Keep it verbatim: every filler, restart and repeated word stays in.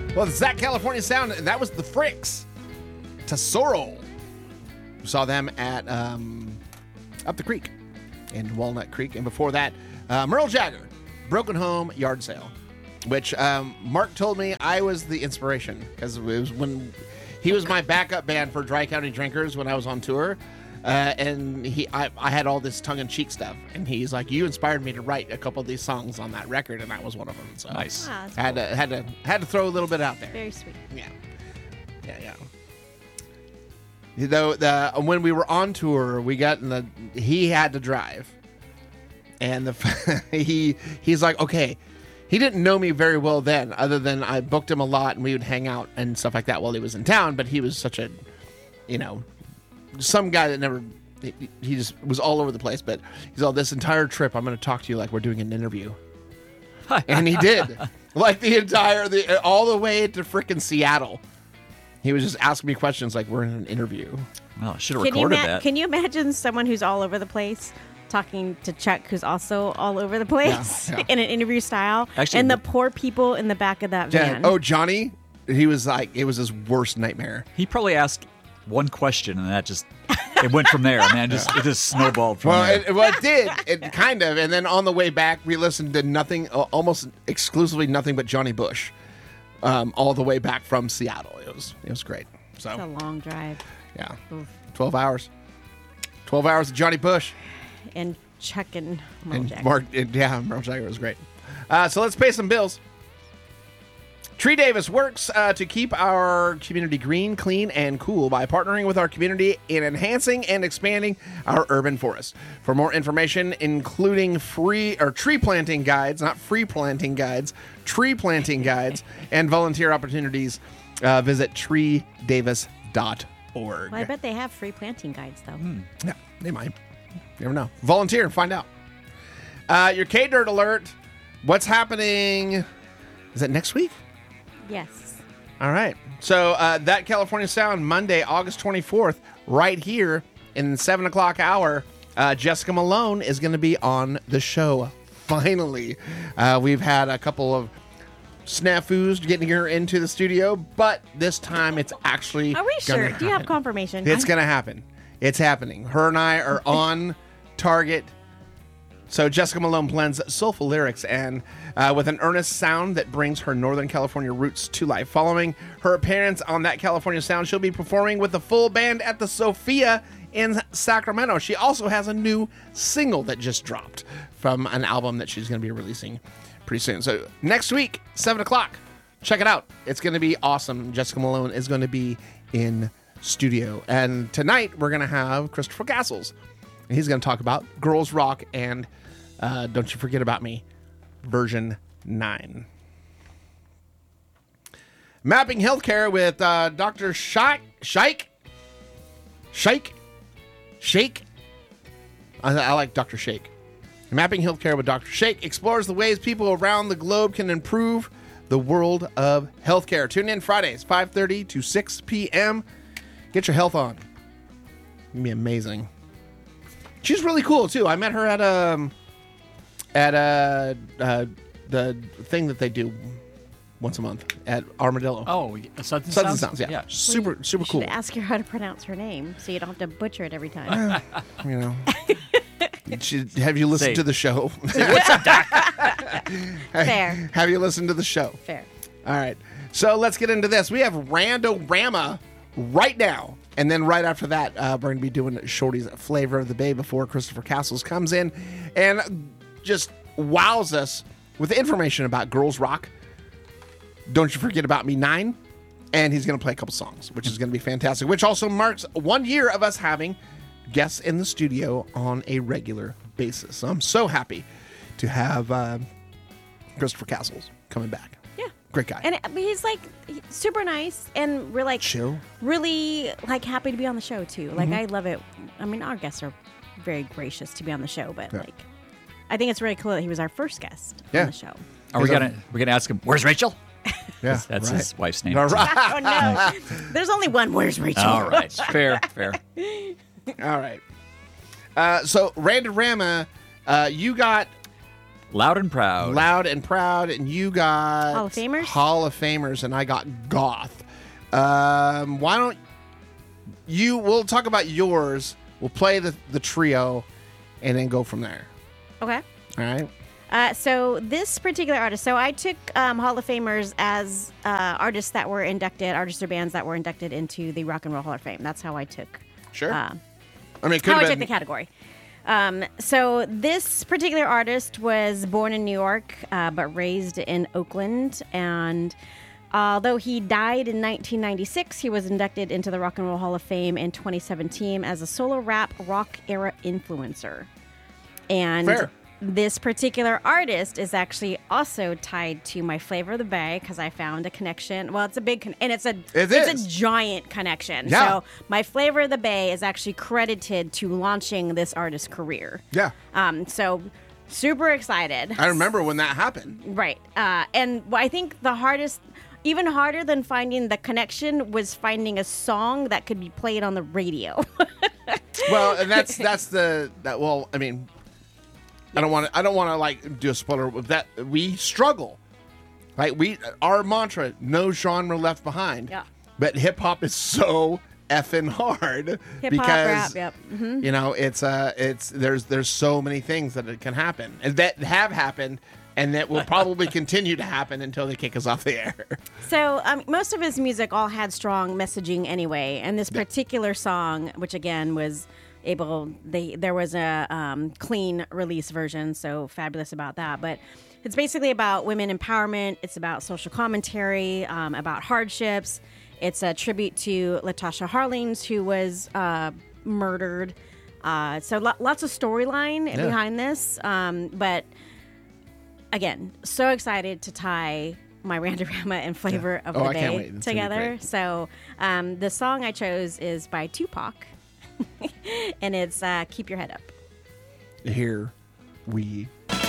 Well, it's that California sound, and that was the Fricks. Tesoro. We saw them at um, Up the Creek in Walnut Creek. And before that, uh, Merle Jagger, Broken Home Yard Sale, which um, Mark told me I was the inspiration because it was when he was my backup band for Dry County Drinkers when I was on tour. Uh, and he, I, I had all this tongue-in-cheek stuff, and he's like, "You inspired me to write a couple of these songs on that record," and that was one of them. So nice. Wow, that's had cool. to had to had to throw a little bit out there. Very sweet. Yeah, yeah, yeah. You know, the when we were on tour, we got in the. He had to drive, and the he he's like, okay. He didn't know me very well then, other than I booked him a lot, and we would hang out and stuff like that while he was in town. But he was such a, you know. Some guy that never, he, he just was all over the place, but he's all, this entire trip, I'm going to talk to you like we're doing an interview. And he did. Like the entire, the all the way to freaking Seattle. He was just asking me questions like we're in an interview. Well, I should have Can you, recorded ma- that. can you imagine someone who's all over the place talking to Chuck, who's also all over the place Yeah, yeah. in an interview style? Actually, and the the- poor people in the back of that Yeah. van. Oh, Johnny, he was like, it was his worst nightmare. He probably asked one question, and that just it went from there, man. Just it just snowballed from Well, there. it, well, it did. It kind of. And then on the way back, we listened to nothing, uh, almost exclusively nothing but Johnny Bush, um, all the way back from Seattle. It was it was great. So It's a long drive. yeah, Oof. twelve hours, twelve hours of Johnny Bush. And Chuck and Merle And Jagger. Mark, and yeah, Merle Jagger was great. Uh, so let's pay some bills. Tree Davis works uh, to keep our community green, clean, and cool by partnering with our community in enhancing and expanding our urban forest. For more information, including free or tree planting guides, not free planting guides, tree planting guides, and volunteer opportunities, uh, visit tree davis dot org. Well, I bet they have free planting guides, though. Yeah, they might. You never know. Volunteer and find out. Uh, your K-Dirt alert. What's happening? Is it next week? Yes. All right. So uh, that California Sound, Monday, August twenty-fourth, right here in the seven o'clock hour, uh, Jessica Malone is going to be on the show. Finally. Uh, we've had a couple of snafus getting her into the studio, but this time it's actually Are we gonna sure? Do you have happen. confirmation? It's going to happen. It's happening. Her and I are on target. So Jessica Malone blends soulful lyrics and uh, with an earnest sound that brings her Northern California roots to life. Following her appearance on That California Sound, she'll be performing with the full band at the Sophia in Sacramento. She also has a new single that just dropped from an album that she's going to be releasing pretty soon. So next week, seven o'clock, check it out. It's going to be awesome. Jessica Malone is going to be in studio. And tonight, we're going to have Christopher Castles. And he's going to talk about Girls Rock and uh, Don't You Forget About Me, version nine. Mapping Healthcare with uh, Doctor Shaik. Shaik? Shaik? Shake? I, I like Doctor Shake. Mapping Healthcare with Doctor Shake explores the ways people around the globe can improve the world of healthcare. Tune in Fridays, five thirty to six p.m. Get your health on. It's going to be amazing. She's really cool, too. I met her at um at uh, uh, the thing that they do once a month at Armadillo. Oh, Suds and Suds and Sounds? Sounds, yeah. Yeah. Super, super You cool. should ask her how to pronounce her name so you don't have to butcher it every time. You know. Should, have you listened Say- to the show? Fair. Have you listened to the show? Fair. All right. So let's get into this. We have Randorama right now. And then right after that, uh, we're going to be doing Shorty's Flavor of the Day before Christopher Castles comes in and just wows us with information about Girls Rock. Don't You Forget About Me nine. And he's going to play a couple songs, which is going to be fantastic, which also marks one year of us having guests in the studio on a regular basis. So I'm so happy to have uh, Christopher Castles coming back. Yeah. Great guy. And it- he's like he's super nice, and we're like Chill. really like happy to be on the show too. Like Mm-hmm. I love it. I mean, our guests are very gracious to be on the show, but Yeah. like I think it's really cool that he was our first guest Yeah. on the show. Are we Is that- gonna we're gonna ask him? Where's Rachel? Yeah, That's right. his wife's name. All right. Oh no, there's only one. Where's Rachel? All right. Fair. Fair. All right. Uh, so, Randorama, uh, you got Loud and Proud. Loud and Proud, and you got Hall of Famers? Hall of Famers, and I got Goth. Um, why don't you? We'll talk about yours. We'll play the the trio, and then go from there. Okay. All right. Uh, so this particular artist, so I took um, Hall of Famers as uh, artists that were inducted, artists or bands that were inducted into the Rock and Roll Hall of Fame. That's how I took. Sure. Uh, I mean, it could how I have took been. the category. Um, so this particular artist was born in New York, uh, but raised in Oakland. And although he died in nineteen ninety-six, he was inducted into the Rock and Roll Hall of Fame in twenty seventeen as a solo rap rock era influencer. And Fair. this particular artist is actually also tied to my Flavor of the Bay because I found a connection. Well, it's a big con- and it's a It it's is. a giant connection. Yeah. So my Flavor of the Bay is actually credited to launching this artist's career. Yeah. Um. So super excited. I remember when that happened. Right. Uh. And I think the hardest. Even harder than finding the connection was finding a song that could be played on the radio. Well, and that's that's the that. Well, I mean, I don't want to. I don't want to like do a spoiler. With that, we struggle. Like we, our mantra: no genre left behind. Yeah. But hip hop is so effing hard Hip-hop, because rap, yep. Mhm. you know it's uh it's there's there's so many things that it can happen and that have happened and that will probably continue to happen until they kick us off the air. So um, most of his music all had strong messaging anyway, and this particular song, which again was able, they there was a um, clean release version, so fabulous about that. But it's basically about women empowerment. It's about social commentary, um, about hardships. It's a tribute to Latasha Harlings, who was uh, murdered. Uh, so lo- lots of storyline Yeah. behind this, um, but. Again, so excited to tie my Randorama and Flavor of Oh, the I can't Bay wait. It's gonna be together. great. So um, the song I chose is by Tupac, and it's uh, Keep Your Head Up. Here we